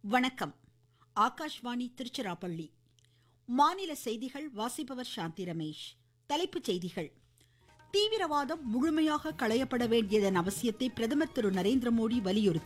வணக்கம். ஆகாஷ்வாணி திருச்சிராப்பள்ளி. மாநில செய்திகள் வாசிப்பவர் சாந்தி ரமேஷ். தலைப்புச் செய்திகள். தீவிரவாதம் முழுமையாக களையப்பட வேண்டியதன் அவசியத்தை பிரதமர் திரு நரேந்திர மோடி வலியுறுத்தி